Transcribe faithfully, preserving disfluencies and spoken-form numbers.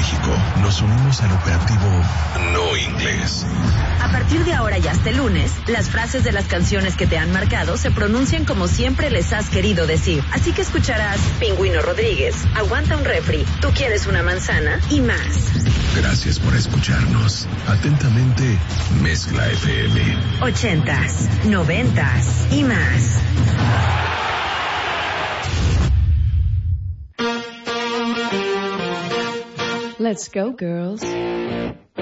México. Nos unimos al operativo No Inglés. A partir de ahora y hasta el lunes, las frases de las canciones que te han marcado se pronuncian como siempre les has querido decir. Así que escucharás Pingüino Rodríguez, Aguanta un refri, Tú quieres una manzana y más. Gracias por escucharnos. Atentamente, Mezcla F M. Ochentas, noventas y más. Let's go, girls.